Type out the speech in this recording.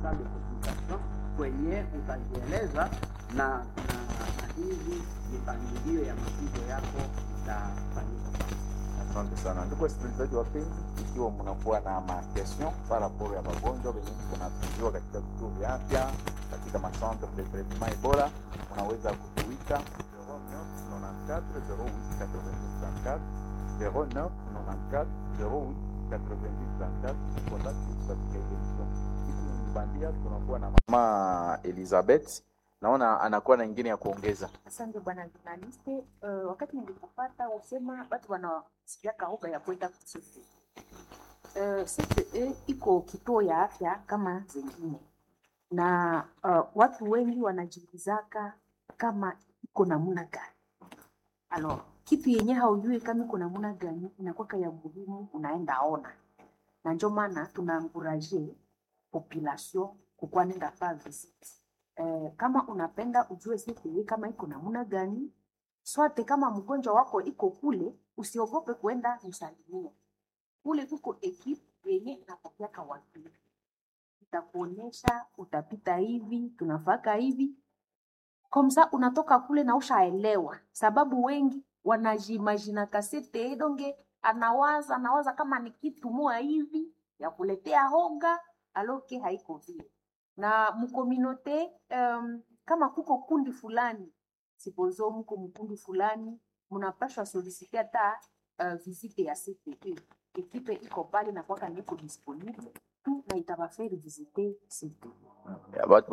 salle de consultation kwenye utajieleza na hizi mipangilio ya mapigo yako itafanyika. Asante sana ndugu wasikilizaji wapenzi, ikiwa mnakuwa na question par rapport ya magonjwa yenye tunatibiwa katika vituo vya afya katika macentre de traitement Ebola, unaweza kutuita 0994 08 90 0994 08 90 kwa katika emission. Hii bandia tunakuwa na mama Elizabeth, naona anakuwa na nyingine ya kuongeza. Asante bwana journaliste. Wakati nilipopata usema watu wanasikia kaoga ya kwenda CTE. CTE iko kituo ya afya kama zingine, na watu wengi wanajiulizaka kama iko namna gani. Alors, kitu yenye haujui kama iko namna gani inakuwa ya muhimu, unaenda ona. Na ndio maana tunaencourager population kukua nenda fa visit. Kama unapenda ujue CTE kama iko namna gani, swate kama mgonjwa wako iko kule, usiogope kwenda msalimia. Kule kuko equipe yenye inapokea watu. Itakuonesha utapita hivi, tunafaka hivi. Komsa unatoka kule na ushaelewa. Sababu wengi wanajimagina kasete donge anawaza kama ni kitu moja hivi ya kuletea hoga, aloke haiko vile. Na mkominote kama kuko kundi fulani, sipozo mko mkundi fulani, mnapashwa soliciter ta visite ya CTE. Ekipe iko pale na kwaka niko disponible tu na itabaferi visite CTE.